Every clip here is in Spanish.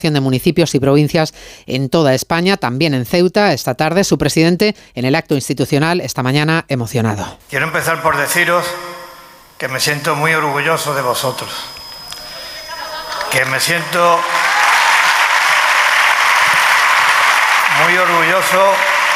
de municipios y provincias en toda España, también en Ceuta. Esta tarde su presidente en el acto institucional, esta mañana emocionado. Quiero empezar por deciros que me siento muy orgulloso de vosotros, que me siento muy orgulloso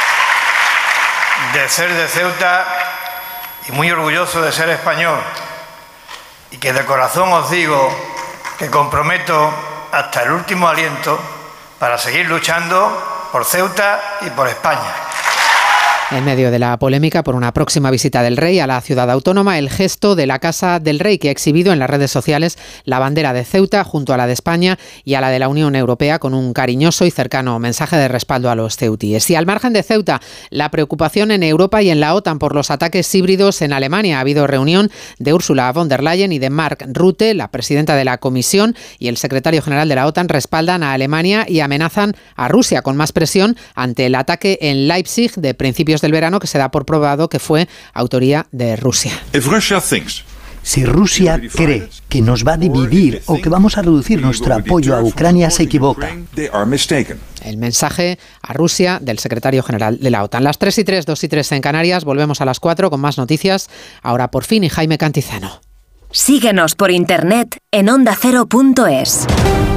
de ser de Ceuta y muy orgulloso de ser español, y que de corazón os digo que comprometo hasta el último aliento para seguir luchando por Ceuta y por España. En medio de la polémica por una próxima visita del rey a la ciudad autónoma, el gesto de la Casa del Rey, que ha exhibido en las redes sociales la bandera de Ceuta junto a la de España y a la de la Unión Europea, con un cariñoso y cercano mensaje de respaldo a los ceutíes. Y al margen de Ceuta, la preocupación en Europa y en la OTAN por los ataques híbridos en Alemania. Ha habido reunión de Ursula von der Leyen y de Mark Rutte, la presidenta de la Comisión, y el secretario general de la OTAN respaldan a Alemania y amenazan a Rusia con más presión ante el ataque en Leipzig de principios del verano, que se da por probado que fue autoría de Rusia. Si Rusia cree que nos va a dividir o que vamos a reducir nuestro apoyo a Ucrania, se equivoca. El mensaje a Rusia del secretario general de la OTAN. Las 3:03, 2:03 en Canarias. Volvemos a las 4 con más noticias. Ahora por fin y Jaime Cantizano. Síguenos por internet en ondacero.es.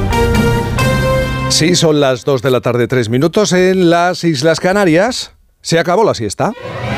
Sí, son las 2 de la tarde, 3 minutos en las Islas Canarias. Se acabó la siesta.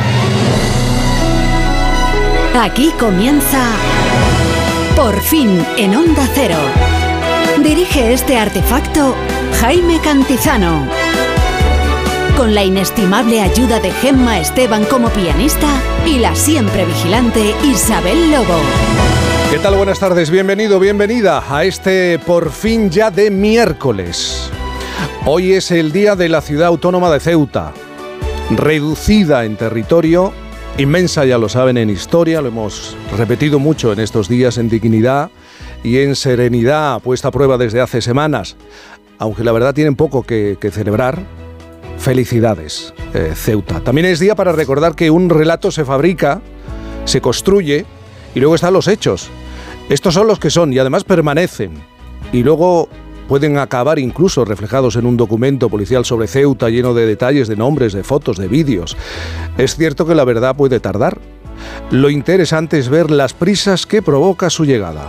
Aquí comienza Por fin en Onda Cero. Dirige este artefacto Jaime Cantizano. Con la inestimable ayuda de Gemma Esteban como pianista y la siempre vigilante Isabel Lobo. ¿Qué tal? Buenas tardes, bienvenido, bienvenida a este Por fin ya de miércoles. Hoy es el día de la ciudad autónoma de Ceuta. Reducida en territorio, inmensa, ya lo saben, en historia, lo hemos repetido mucho en estos días, en dignidad y en serenidad, puesta a prueba desde hace semanas. Aunque la verdad tienen poco que celebrar, felicidades, Ceuta. También es día para recordar que un relato se fabrica, se construye y luego están los hechos. Estos son los que son y además permanecen. Y luego pueden acabar incluso reflejados en un documento policial sobre Ceuta lleno de detalles, de nombres, de fotos, de vídeos. Es cierto que la verdad puede tardar. Lo interesante es ver las prisas que provoca su llegada.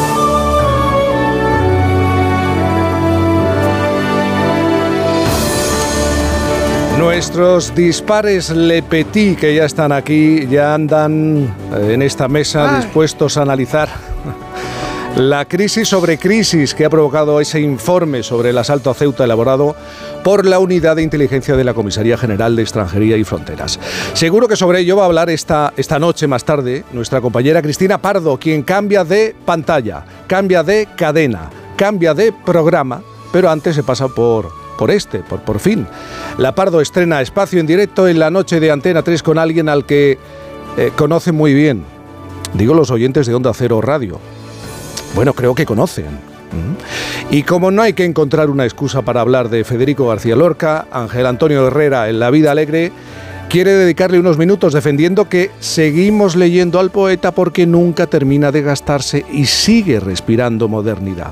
Nuestros dispares Le Petit, que ya están aquí, ya andan en esta mesa dispuestos a analizar la crisis sobre crisis que ha provocado ese informe sobre el asalto a Ceuta elaborado por la Unidad de Inteligencia de la Comisaría General de Extranjería y Fronteras. Seguro que sobre ello va a hablar esta noche más tarde nuestra compañera Cristina Pardo, quien cambia de pantalla, cambia de cadena, cambia de programa, pero antes se pasa por fin. La Pardo estrena espacio en directo en la noche de Antena 3 con alguien al que conoce muy bien. Digo los oyentes de Onda Cero Radio. Bueno, creo que conocen. Y como no hay que encontrar una excusa para hablar de Federico García Lorca, Ángel Antonio Herrera en La Vida Alegre quiere dedicarle unos minutos defendiendo que seguimos leyendo al poeta porque nunca termina de gastarse y sigue respirando modernidad.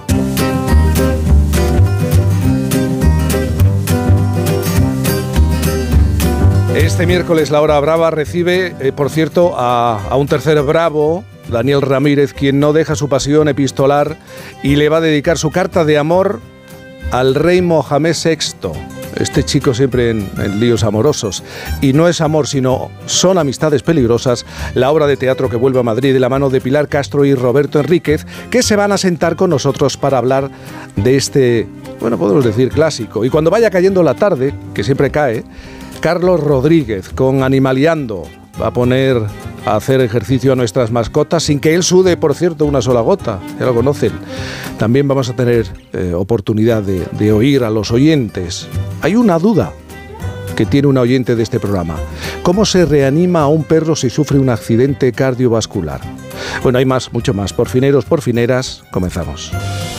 Este miércoles La Hora Brava recibe, por cierto, a un tercer bravo, Daniel Ramírez, quien no deja su pasión epistolar y le va a dedicar su carta de amor al rey Mohamed VI. Este chico siempre en líos amorosos. Y no es amor, sino son amistades peligrosas. La obra de teatro que vuelve a Madrid de la mano de Pilar Castro y Roberto Enríquez, que se van a sentar con nosotros para hablar de este, bueno, podemos decir clásico. Y cuando vaya cayendo la tarde, que siempre cae, Carlos Rodríguez con Animaliando va a poner a hacer ejercicio a nuestras mascotas sin que él sude, por cierto, una sola gota. Ya lo conocen. También vamos a tener oportunidad de oír a los oyentes. Hay una duda que tiene un oyente de este programa. ¿Cómo se reanima a un perro si sufre un accidente cardiovascular? Bueno, hay más, mucho más. Porfineros, porfineras, comenzamos.